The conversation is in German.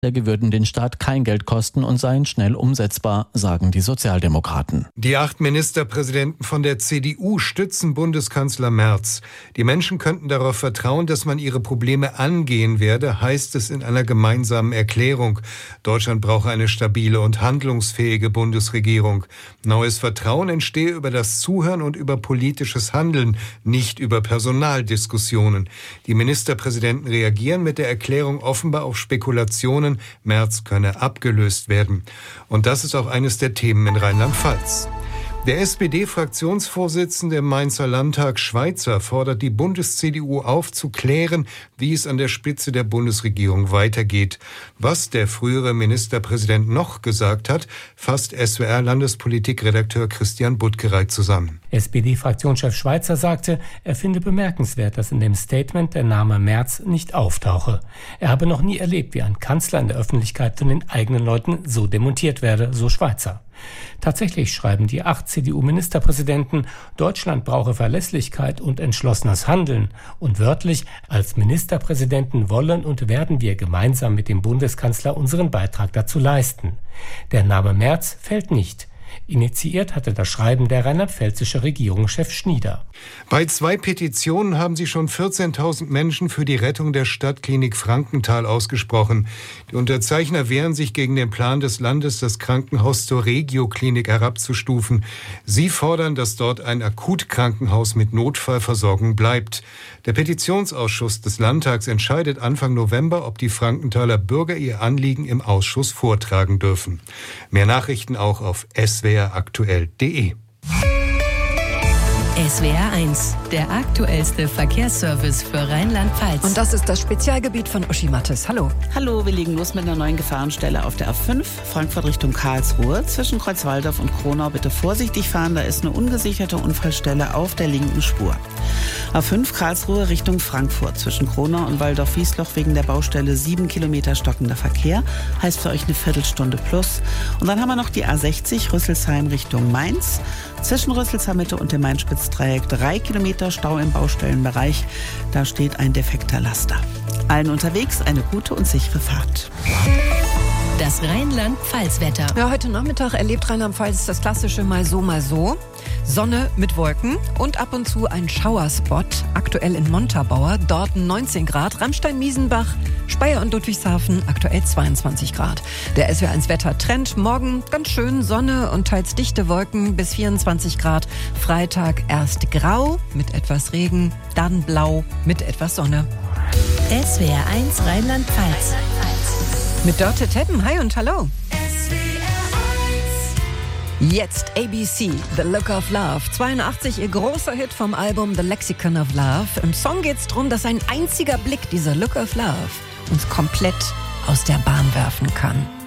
würden den Staat kein Geld kosten und seien schnell umsetzbar, sagen die Sozialdemokraten. Die 8 Ministerpräsidenten von der CDU stützen Bundeskanzler Merz. Die Menschen könnten darauf vertrauen, dass man ihre Probleme angehen werde, heißt es in einer gemeinsamen Erklärung. Deutschland brauche eine stabile und handlungsfähige Bundesregierung. Neues Vertrauen entstehe über das Zuhören und über politisches Handeln, nicht über Personaldiskussionen. Die Ministerpräsidenten reagieren mit der Erklärung offenbar auf Spekulationen, Merz könne abgelöst werden. Und das ist auch eines der Themen in Rheinland-Pfalz. Der SPD-Fraktionsvorsitzende im Mainzer Landtag Schweizer fordert die Bundes-CDU auf, zu klären, wie es an der Spitze der Bundesregierung weitergeht. Was der frühere Ministerpräsident noch gesagt hat, fasst SWR-Landespolitikredakteur Christian Buttgereit zusammen. SPD-Fraktionschef Schweizer sagte, er finde bemerkenswert, dass in dem Statement der Name Merz nicht auftauche. Er habe noch nie erlebt, wie ein Kanzler in der Öffentlichkeit von den eigenen Leuten so demontiert werde, so Schweizer. Tatsächlich schreiben die 8 CDU-Ministerpräsidenten, Deutschland brauche Verlässlichkeit und entschlossenes Handeln. Und wörtlich, als Ministerpräsidenten wollen und werden wir gemeinsam mit dem Bundeskanzler unseren Beitrag dazu leisten. Der Name Merz fällt nicht. Initiiert hatte das Schreiben der rheinland-pfälzische Regierungschef Schnieder. Bei 2 Petitionen haben sich schon 14.000 Menschen für die Rettung der Stadtklinik Frankenthal ausgesprochen. Die Unterzeichner wehren sich gegen den Plan des Landes, das Krankenhaus zur Regio-Klinik herabzustufen. Sie fordern, dass dort ein Akutkrankenhaus mit Notfallversorgung bleibt. Der Petitionsausschuss des Landtags entscheidet Anfang November, ob die Frankenthaler Bürger ihr Anliegen im Ausschuss vortragen dürfen. Mehr Nachrichten auch auf swraktuell.de. SWR 1, der aktuellste Verkehrsservice für Rheinland-Pfalz. Und das ist das Spezialgebiet von Uschi Mattes. Hallo. Hallo, wir legen los mit einer neuen Gefahrenstelle auf der A5, Frankfurt Richtung Karlsruhe. Zwischen Kreuzwaldorf und Kronau bitte vorsichtig fahren, da ist eine ungesicherte Unfallstelle auf der linken Spur. A5 Karlsruhe Richtung Frankfurt. Zwischen Kronau und Waldorf-Wiesloch wegen der Baustelle 7 Kilometer stockender Verkehr. Heißt für euch eine Viertelstunde plus. Und dann haben wir noch die A60 Rüsselsheim Richtung Mainz. Zwischen Rüsselsheim Mitte und dem Main-Spitz-Dreieck 3 Kilometer Stau im Baustellenbereich. Da steht ein defekter Laster. Allen unterwegs eine gute und sichere Fahrt. Das Rheinland-Pfalz-Wetter. Ja, heute Nachmittag erlebt Rheinland-Pfalz das klassische mal so, mal so. Sonne mit Wolken und ab und zu ein Schauerspot. Aktuell in Montabaur, dort 19 Grad. Ramstein-Miesenbach, Speyer und Ludwigshafen, aktuell 22 Grad. Der SWR1-Wetter-Trend. Morgen ganz schön Sonne und teils dichte Wolken bis 24 Grad. Freitag erst grau mit etwas Regen, dann blau mit etwas Sonne. SWR1 Rheinland-Pfalz. Mit Dörte Teppen, hi und hallo. Jetzt ABC, The Look of Love. 82, ihr großer Hit vom Album The Lexicon of Love. Im Song geht's darum, dass ein einziger Blick, dieser Look of Love, uns komplett aus der Bahn werfen kann.